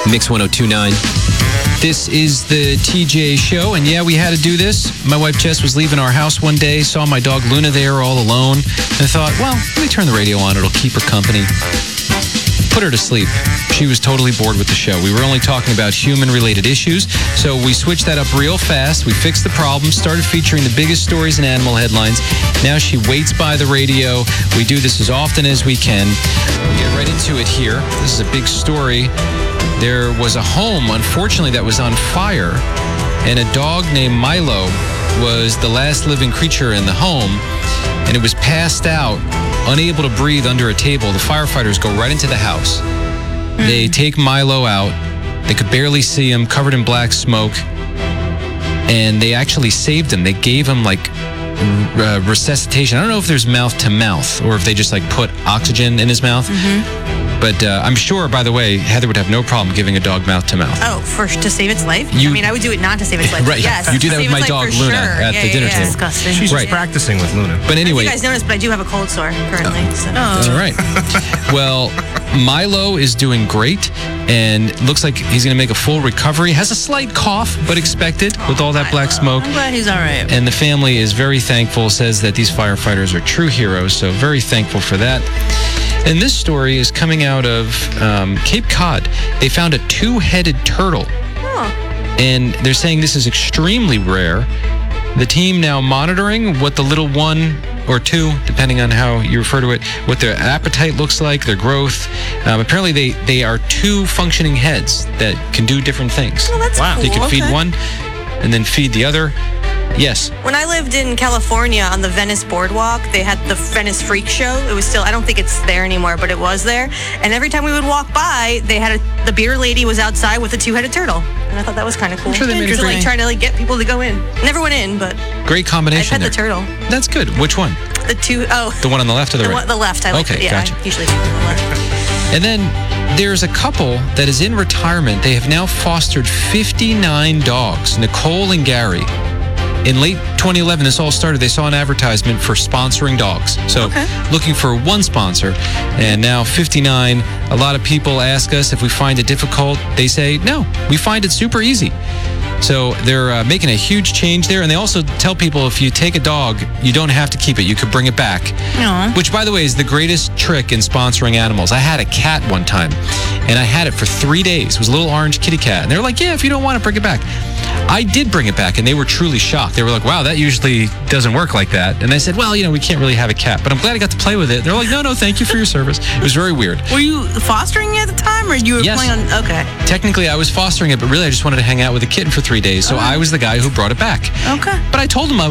Mix 102.9. This is the TJ Show, and yeah, we had to do this. My wife Jess was leaving our house one day, saw my dog Luna there all alone, and thought, well, let me turn the radio on. It'll keep her company. Put her to sleep. She was totally bored with the show. We were only talking about human-related issues, so we switched that up real fast. We fixed the problem, started featuring the biggest stories and animal headlines. Now she waits by the radio. We do this as often as we can. We'll get right into it here. This is a big story. There was a home, unfortunately, that was on fire, and a dog named Milo was the last living creature in the home, and it was passed out, unable to breathe under a table. The firefighters go right into the house. They take Milo out. They could barely see him, covered in black smoke, and they actually saved him. They gave him, resuscitation. I don't know if there's mouth-to-mouth or if they just, put oxygen in his mouth. But I'm sure, by the way, Heather would have no problem giving a dog mouth-to-mouth. Oh, to save its life? I would do it not to save its life. Right. Yes. You do that with my dog, Luna, at the dinner table. Disgusting. She's just practicing with Luna. But anyway. You guys noticed, but I do have a cold sore currently. All right. Well, Milo is doing great, and looks like he's going to make a full recovery. Has a slight cough, but expected with all that black smoke. I'm glad he's all right. And the family is very thankful, says that these firefighters are true heroes, so very thankful for that. And this story is coming out of Cape Cod. They found a two-headed turtle. And they're saying this is extremely rare. The team now monitoring what the little one or two, depending on how you refer to it, what their appetite looks like, their growth. Apparently, they are two functioning heads that can do different things. Oh, that's cool. They can feed one and then feed the other. Yes. When I lived in California on the Venice Boardwalk, they had the Venice Freak Show. It was still, I don't think it's there anymore, but it was there. And every time we would walk by, they had the beer lady was outside with a two-headed turtle. And I thought that was kind of cool. I'm sure they made it great. Trying to get people to go in. Never went in, but great combination. I pet the turtle. That's good. Which one? The one on the left or the right? The left. I like. Okay, Yeah, gotcha. I usually take the left. And then there's a couple that is in retirement. They have now fostered 59 dogs, Nicole and Gary. In late 2011, this all started. They saw an advertisement for sponsoring dogs. So looking for one sponsor, and now 59. A lot of people ask us if we find it difficult. They say, no, we find it super easy. So they're making a huge change there. And they also tell people if you take a dog, you don't have to keep it. You could bring it back. Aww. Which, by the way, is the greatest trick in sponsoring animals. I had a cat one time, and I had it for 3 days. It was a little orange kitty cat. And they were like, yeah, if you don't want it, bring it back. I did bring it back, and they were truly shocked. They were like, wow, that usually doesn't work like that. And I said, well, we can't really have a cat. But I'm glad I got to play with it. They're like, no, thank you for your service. It was very weird. Were you fostering it at the time, or you were playing on? Okay. Technically, I was fostering it, but really I just wanted to hang out with the kitten for 3 days. So I was the guy who brought it back. Okay. But I told him